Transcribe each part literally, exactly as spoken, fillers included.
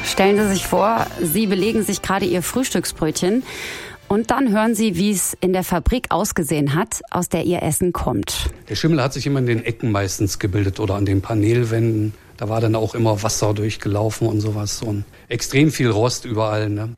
Stellen Sie sich vor, Sie belegen sich gerade Ihr Frühstücksbrötchen und dann hören Sie, wie es in der Fabrik ausgesehen hat, aus der Ihr Essen kommt. Der Schimmel hat sich immer in den Ecken meistens gebildet oder an den Panelwänden. Da war dann auch immer Wasser durchgelaufen und sowas und extrem viel Rost überall, ne?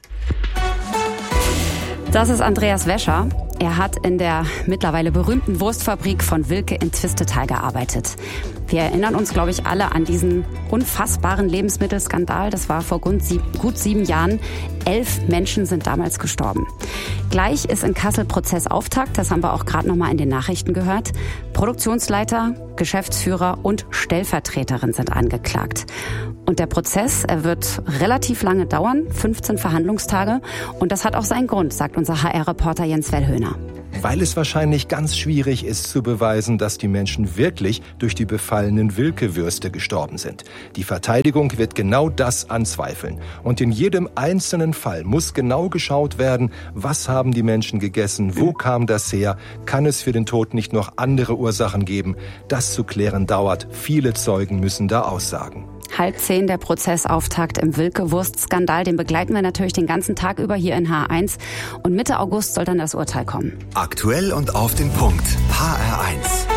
Das ist Andreas Wäscher. Er hat in der mittlerweile berühmten Wurstfabrik von Wilke in Twistetal gearbeitet. Wir erinnern uns, glaube ich, alle an diesen unfassbaren Lebensmittelskandal. Das war vor gut sieben Jahren. Elf Menschen sind damals gestorben. Gleich ist in Kassel Prozessauftakt. Das haben wir auch gerade noch mal in den Nachrichten gehört. Produktionsleiter, Geschäftsführer und Stellvertreterin sind angeklagt. Und der Prozess, er wird relativ lange dauern, fünfzehn Verhandlungstage. Und das hat auch seinen Grund, sagt unser H R-Reporter Jens Wellhöhner. Weil es wahrscheinlich ganz schwierig ist zu beweisen, dass die Menschen wirklich durch die befallenen Wilke-Würste gestorben sind. Die Verteidigung wird genau das anzweifeln. Und in jedem einzelnen Fall muss genau geschaut werden, was haben die Menschen gegessen, wo kam das her, kann es für den Tod nicht noch andere Ursachen geben. Das zu klären dauert, viele Zeugen müssen da aussagen. Halb zehn der Prozessauftakt im Wilke-Wurst-Skandal. Den begleiten wir natürlich den ganzen Tag über hier in H R eins. Und Mitte August soll dann das Urteil kommen. Aktuell und auf den Punkt. H R eins.